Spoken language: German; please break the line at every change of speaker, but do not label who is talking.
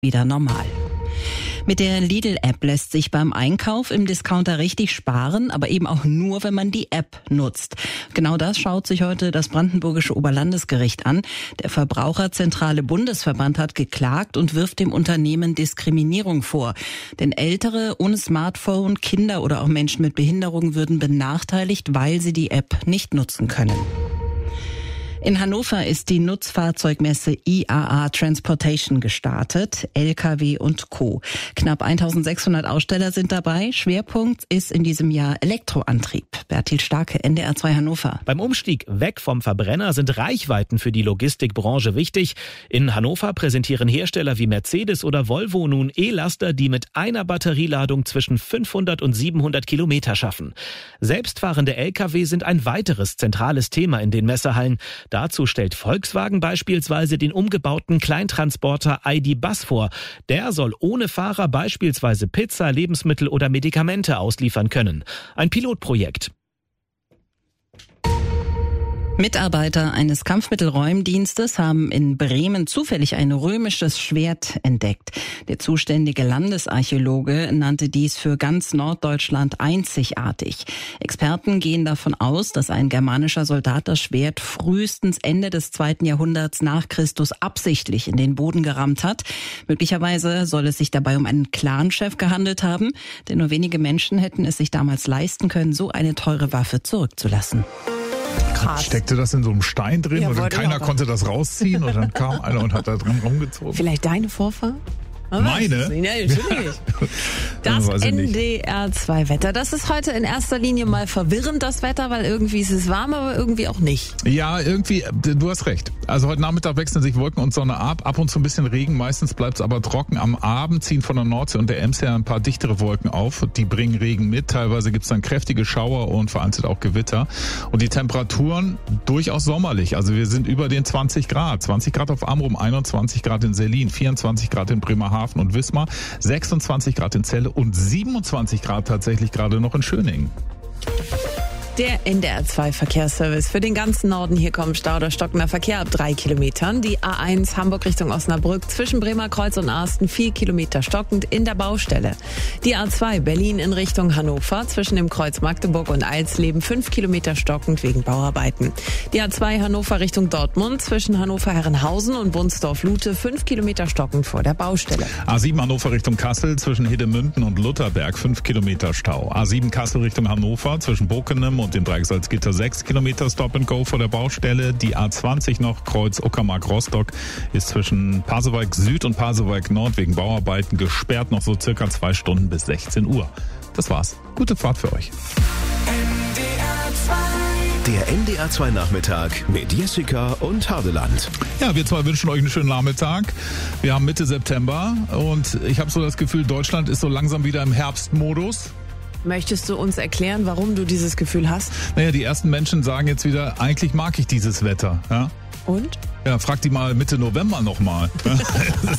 wieder normal. Mit der Lidl-App lässt sich beim Einkauf im Discounter richtig sparen, aber eben auch nur, wenn man die App nutzt. Genau das schaut sich heute das Brandenburgische Oberlandesgericht an. Der Verbraucherzentrale Bundesverband hat geklagt und wirft dem Unternehmen Diskriminierung vor. Denn Ältere ohne Smartphone, Kinder oder auch Menschen mit Behinderung würden benachteiligt, weil sie die App nicht nutzen können. In Hannover ist die Nutzfahrzeugmesse IAA Transportation gestartet, LKW und Co. Knapp 1600 Aussteller sind dabei. Schwerpunkt ist in diesem Jahr Elektroantrieb. Bertil Starke, NDR 2 Hannover.
Beim Umstieg weg vom Verbrenner sind Reichweiten für die Logistikbranche wichtig. In Hannover präsentieren Hersteller wie Mercedes oder Volvo nun E-Laster, die mit einer Batterieladung zwischen 500 und 700 Kilometer schaffen. Selbstfahrende LKW sind ein weiteres zentrales Thema in den Messehallen. Dazu stellt Volkswagen beispielsweise den umgebauten Kleintransporter ID. Bus vor. Der soll ohne Fahrer beispielsweise Pizza, Lebensmittel oder Medikamente ausliefern können. Ein Pilotprojekt.
Mitarbeiter eines Kampfmittelräumdienstes haben in Bremen zufällig ein römisches Schwert entdeckt. Der zuständige Landesarchäologe nannte dies für ganz Norddeutschland einzigartig. Experten gehen davon aus, dass ein germanischer Soldat das Schwert frühestens Ende des 2. Jahrhunderts nach Christus absichtlich in den Boden gerammt hat. Möglicherweise soll es sich dabei um einen Clanchef gehandelt haben, denn nur wenige Menschen hätten es sich damals leisten können, so eine teure Waffe zurückzulassen.
Krass. Steckte das in so einem Stein drin und keiner konnte das rausziehen und dann kam einer und hat da drin rumgezogen?
Vielleicht deine Vorfahren?
Meine?
Ja, natürlich. Das NDR2-Wetter. Das ist heute in erster Linie mal verwirrend, das Wetter, weil irgendwie ist es warm, aber irgendwie auch nicht.
Ja, irgendwie, du hast recht. Also heute Nachmittag wechseln sich Wolken und Sonne ab und zu ein bisschen Regen, meistens bleibt es aber trocken. Am Abend ziehen von der Nordsee und der Ems her ein paar dichtere Wolken auf, die bringen Regen mit. Teilweise gibt es dann kräftige Schauer und vereinzelt auch Gewitter. Und die Temperaturen durchaus sommerlich. Also wir sind über den 20 Grad. 20 Grad auf Amrum, 21 Grad in Selin, 24 Grad in Bremerhaven und Wismar, 26 Grad in Celle und 27 Grad tatsächlich gerade noch in Schöningen.
Der NDR2 Verkehrsservice für den ganzen Norden. Hier kommen Stau oder stockender Verkehr ab 3 Kilometern. Die A1 Hamburg Richtung Osnabrück zwischen Bremerkreuz und Arsten 4 Kilometer stockend in der Baustelle. Die A2 Berlin in Richtung Hannover zwischen dem Kreuz Magdeburg und Eilsleben 5 Kilometer stockend wegen Bauarbeiten. Die A2 Hannover Richtung Dortmund zwischen Hannover-Herrenhausen und Wunsdorf-Lute 5 Kilometer stockend vor der Baustelle.
A7 Hannover Richtung Kassel zwischen Hedemünden und Lutherberg 5 Kilometer Stau. A7 Kassel Richtung Hannover zwischen Bokenem und dem Dreieck Salzgitter 6 Kilometer Stop and Go vor der Baustelle. Die A20 noch Kreuz Uckermark-Rostock ist zwischen Pasewalk Süd und Pasewalk Nord wegen Bauarbeiten gesperrt, noch so circa 2 Stunden bis 16 Uhr. Das war's. Gute Fahrt für euch.
Der NDR2 Nachmittag mit Jessica und Hadeland.
Ja, wir zwei wünschen euch einen schönen Nachmittag. Wir haben Mitte September und ich habe so das Gefühl, Deutschland ist so langsam wieder im Herbstmodus.
Möchtest du uns erklären, warum du dieses Gefühl hast?
Naja, die ersten Menschen sagen jetzt wieder, eigentlich mag ich dieses Wetter. Ja?
Und?
Ja, frag die mal Mitte November nochmal.